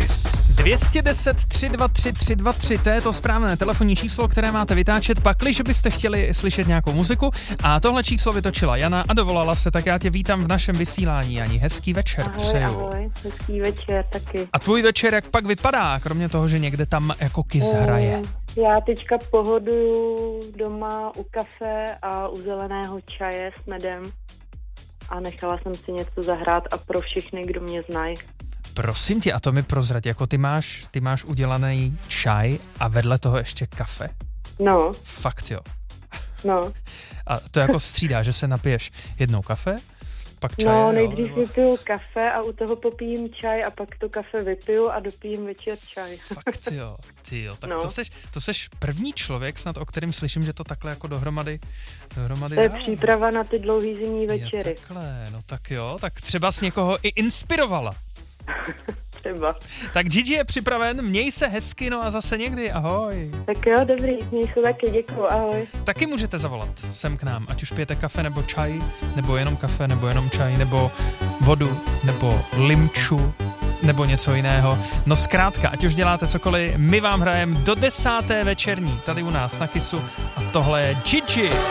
Kiss. 210 323 323, to je to správné telefonní číslo, které máte vytáčet, pakliže byste chtěli slyšet nějakou muziku. A tohle číslo vytočila Jana a dovolala se, tak já tě vítám v našem vysílání, Jani. Hezký večer přeju. Ahoj, hezký večer taky. A tvůj večer jak pak vypadá, kromě toho, že někde tam jako Kiss hraje? Já teďka pohoduju doma u kafe a u zeleného čaje s medem a nechala jsem si něco zahrát a pro všechny, kdo mě znají. Prosím tě, a to mi prozrať, jako ty máš udělaný čaj a vedle toho ještě kafe? No. Fakt jo. No. A to jako střídá, že se napiješ jednou kafe, pak čaj? No, nejdřív vypiju kafe a u toho popijím čaj a pak to kafe vypiju a dopijím večer čaj. Fakt jo, ty jo. Tak no. to seš první člověk snad, o kterém slyším, že to takhle jako dohromady To je dává. příprava na ty dlouhý zimní večery. Je takhle, no tak jo, tak třeba z někoho i inspirovala. Třeba. Tak Gigi je připraven, měj se hezky, no a zase někdy, ahoj. Tak jo, dobrý, měj se taky, děkuju, ahoj. Taky můžete zavolat sem k nám, ať už pijete kafe nebo čaj, nebo jenom kafe, nebo jenom čaj, nebo vodu, nebo limču, nebo něco jiného. No zkrátka, ať už děláte cokoliv, my vám hrajeme do 10. večerní, tady u nás na Kissu a tohle je Gigi.